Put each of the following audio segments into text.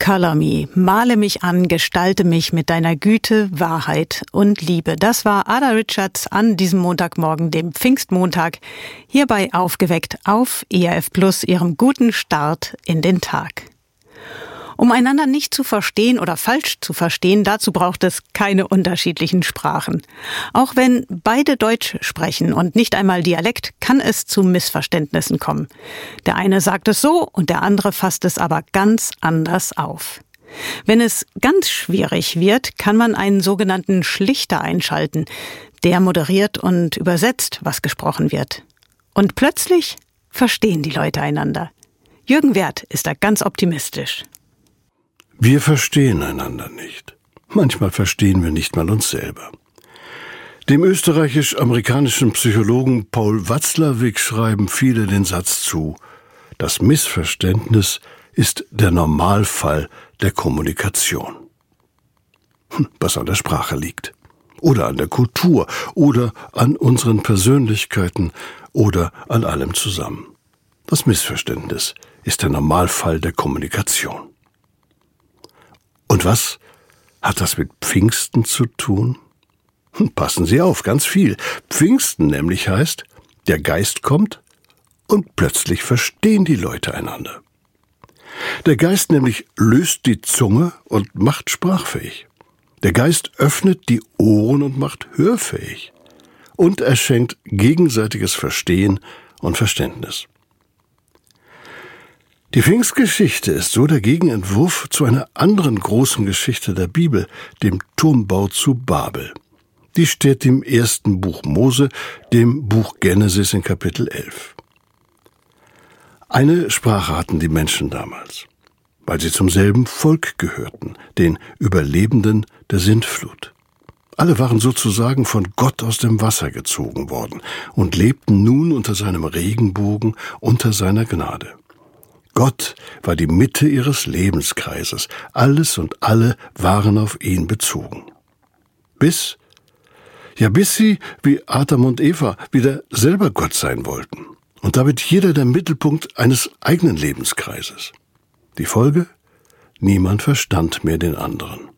Color me, male mich an, gestalte mich mit deiner Güte, Wahrheit und Liebe. Das war Ada Richards an diesem Montagmorgen, dem Pfingstmontag, hierbei aufgeweckt auf ERF Plus, ihrem guten Start in den Tag. Um einander nicht zu verstehen oder falsch zu verstehen, dazu braucht es keine unterschiedlichen Sprachen. Auch wenn beide Deutsch sprechen und nicht einmal Dialekt, kann es zu Missverständnissen kommen. Der eine sagt es so und der andere fasst es aber ganz anders auf. Wenn es ganz schwierig wird, kann man einen sogenannten Schlichter einschalten. Der moderiert und übersetzt, was gesprochen wird. Und plötzlich verstehen die Leute einander. Jürgen Werth ist da ganz optimistisch. Wir verstehen einander nicht. Manchmal verstehen wir nicht mal uns selber. Dem österreichisch-amerikanischen Psychologen Paul Watzlawick schreiben viele den Satz zu: Das Missverständnis ist der Normalfall der Kommunikation. Was an der Sprache liegt. Oder an der Kultur. Oder an unseren Persönlichkeiten. Oder an allem zusammen. Das Missverständnis ist der Normalfall der Kommunikation. Und was hat das mit Pfingsten zu tun? Passen Sie auf, ganz viel. Pfingsten nämlich heißt, der Geist kommt und plötzlich verstehen die Leute einander. Der Geist nämlich löst die Zunge und macht sprachfähig. Der Geist öffnet die Ohren und macht hörfähig. Und er schenkt gegenseitiges Verstehen und Verständnis. Die Pfingstgeschichte ist so der Gegenentwurf zu einer anderen großen Geschichte der Bibel, dem Turmbau zu Babel. Die steht im ersten Buch Mose, dem Buch Genesis in Kapitel 11. Eine Sprache hatten die Menschen damals, weil sie zum selben Volk gehörten, den Überlebenden der Sintflut. Alle waren sozusagen von Gott aus dem Wasser gezogen worden und lebten nun unter seinem Regenbogen, unter seiner Gnade. Gott war die Mitte ihres Lebenskreises. Alles und alle waren auf ihn bezogen. Bis sie, wie Adam und Eva, wieder selber Gott sein wollten. Und damit jeder der Mittelpunkt eines eigenen Lebenskreises. Die Folge? Niemand verstand mehr den anderen.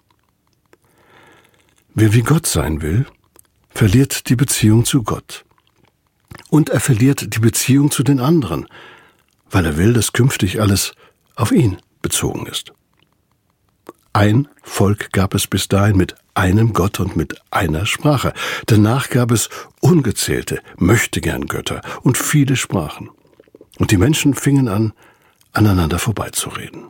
Wer wie Gott sein will, verliert die Beziehung zu Gott. Und er verliert die Beziehung zu den anderen, weil er will, dass künftig alles auf ihn bezogen ist. Ein Volk gab es bis dahin mit einem Gott und mit einer Sprache. Danach gab es ungezählte Möchtegern-Götter und viele Sprachen. Und die Menschen fingen an, aneinander vorbeizureden.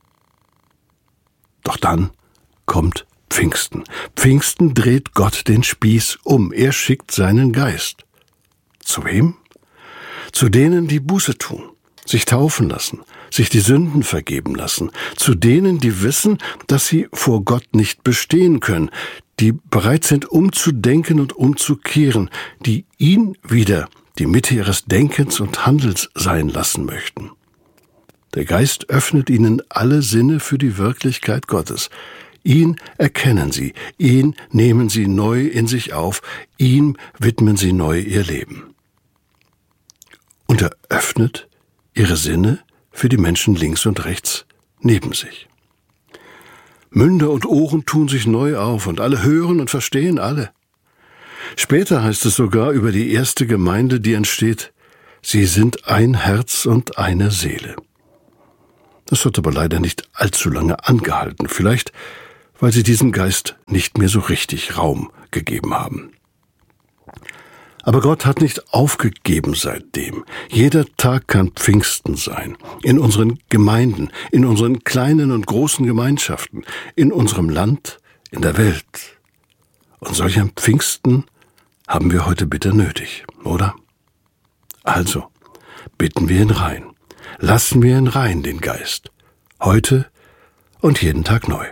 Doch dann kommt Pfingsten. Pfingsten dreht Gott den Spieß um. Er schickt seinen Geist. Zu wem? Zu denen, die Buße tun, sich taufen lassen, sich die Sünden vergeben lassen, zu denen, die wissen, dass sie vor Gott nicht bestehen können, die bereit sind, umzudenken und umzukehren, die ihn wieder die Mitte ihres Denkens und Handelns sein lassen möchten. Der Geist öffnet ihnen alle Sinne für die Wirklichkeit Gottes. Ihn erkennen sie, ihn nehmen sie neu in sich auf, ihm widmen sie neu ihr Leben. Und er öffnet ihre Sinne für die Menschen links und rechts neben sich. Münder und Ohren tun sich neu auf und alle hören und verstehen alle. Später heißt es sogar über die erste Gemeinde, die entsteht: Sie sind ein Herz und eine Seele. Das hat aber leider nicht allzu lange angehalten, vielleicht weil sie diesem Geist nicht mehr so richtig Raum gegeben haben. Aber Gott hat nicht aufgegeben seitdem. Jeder Tag kann Pfingsten sein. In unseren Gemeinden, in unseren kleinen und großen Gemeinschaften, in unserem Land, in der Welt. Und solch ein Pfingsten haben wir heute bitter nötig, oder? Also, bitten wir ihn rein. Lassen wir ihn rein, den Geist. Heute und jeden Tag neu.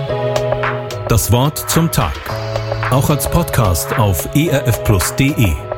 Das Wort zum Tag. Auch als Podcast auf erfplus.de.